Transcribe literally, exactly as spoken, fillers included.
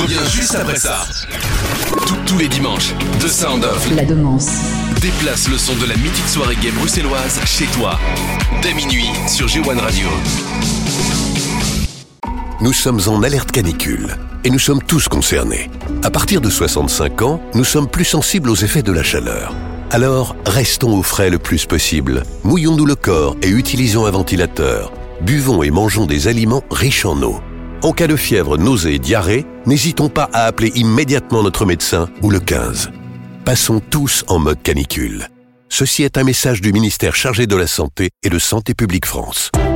revient juste après ça. Tous, tous les dimanches, The Sound of La Demance déplace le son de la mythique soirée gay bruxelloise chez toi. Dès minuit sur G un Radio. Nous sommes en alerte canicule et nous sommes tous concernés. À partir de soixante-cinq ans, nous sommes plus sensibles aux effets de la chaleur. Alors, restons au frais le plus possible. Mouillons-nous le corps et utilisons un ventilateur. Buvons et mangeons des aliments riches en eau. En cas de fièvre, nausée et diarrhée, n'hésitons pas à appeler immédiatement notre médecin ou le quinze. Passons tous en mode canicule. Ceci est un message du ministère chargé de la Santé et de Santé publique France.